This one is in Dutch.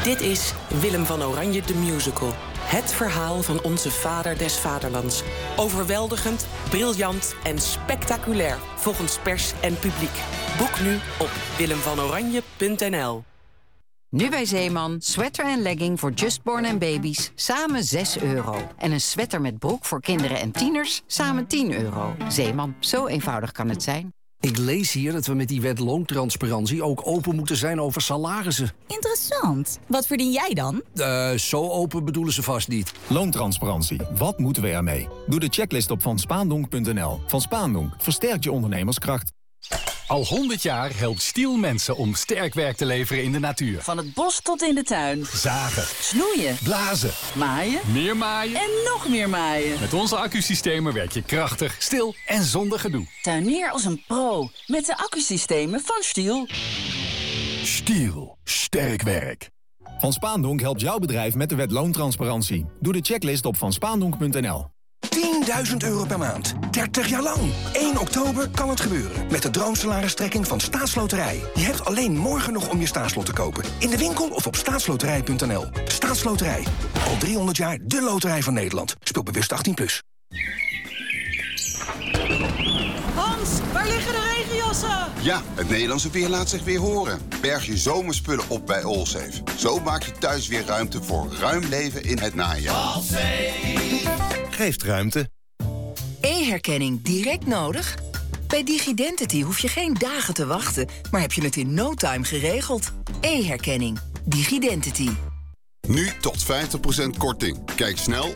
Dit is Willem van Oranje de Musical. Het verhaal van onze vader des vaderlands. Overweldigend, briljant en spectaculair. Volgens pers en publiek. Boek nu op willemvanoranje.nl. Nu bij Zeeman, sweater en legging voor Justborn en baby's, samen €6. En een sweater met broek voor kinderen en tieners, samen €10. Zeeman, zo eenvoudig kan het zijn. Ik lees hier dat we met die wet loontransparantie ook open moeten zijn over salarissen. Interessant. Wat verdien jij dan? Zo open bedoelen ze vast niet. Loontransparantie. Wat moeten we ermee? Doe de checklist op vanspaandonk.nl. Van Spaandonk versterkt je ondernemerskracht. Al 100 jaar helpt Stiel mensen om sterk werk te leveren in de natuur. Van het bos tot in de tuin. Zagen. Snoeien. Blazen. Maaien. Meer maaien. En nog meer maaien. Met onze accusystemen werk je krachtig, stil en zonder gedoe. Tuinier als een pro. Met de accusystemen van Stiel. Stiel. Sterk werk. Van Spaandonk helpt jouw bedrijf met de wet loontransparantie. Doe de checklist op vanspaandonk.nl. €10.000 per maand. 30 jaar lang. 1 oktober kan het gebeuren. Met de droomsalaristrekking van Staatsloterij. Je hebt alleen morgen nog om je staatslot te kopen. In de winkel of op staatsloterij.nl. Staatsloterij. Al 300 jaar de loterij van Nederland. Speel bewust 18+. Hans, waar liggen de regenjassen? Ja, het Nederlandse weer laat zich weer horen. Berg je zomerspullen op bij Allsafe. Zo maak je thuis weer ruimte voor ruim leven in het najaar. Allsafe geeft ruimte. E-herkenning direct nodig? Bij DigiDentity hoef je geen dagen te wachten, maar heb je het in no time geregeld. E-herkenning. DigiDentity. Nu tot 50% korting. Kijk snel